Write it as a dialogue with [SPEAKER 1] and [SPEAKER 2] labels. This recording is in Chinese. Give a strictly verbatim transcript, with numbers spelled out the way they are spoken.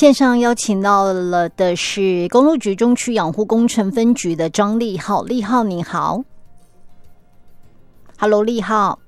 [SPEAKER 1] 线上邀请到了的是公路局中区养护工程分局的张立浩，立浩你好。Hello， 立浩。